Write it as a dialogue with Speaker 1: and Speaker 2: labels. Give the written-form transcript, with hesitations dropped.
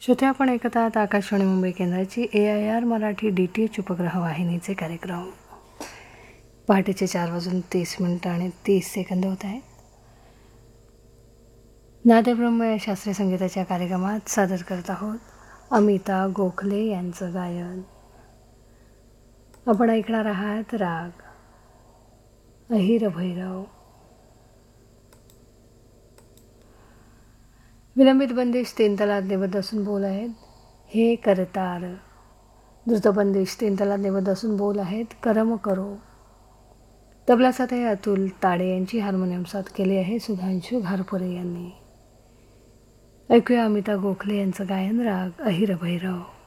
Speaker 1: श्रोते, आपण ऐकत आहात आकाशवाणी मुंबई केंद्राची AIR मराठी DTH उपग्रह वाहिनीचे कार्यक्रम. पहाटेचे 4:30 होत आहेत. नादब्रह्म या शास्त्रीय संगीताच्या कार्यक्रमात सादर करत आहोत अमिता गोखले यांचं गायन. आपण ऐकणार आहात राग अहिर भैरव. विलंबित बंदिश 3 तालात निबद्ध असून बोल आहेत हे करतार. द्रुत बंदिश 3 तालात निबद्ध असून बोल आहेत करम करो. तबला साथ आहे अतुल ताडे यांची. हार्मोनियम साथ केली आहे सुधांशू घारपुरे यांनी. ऐकूया अमिता गोखले यांचं गायन राग अहिर भैरव.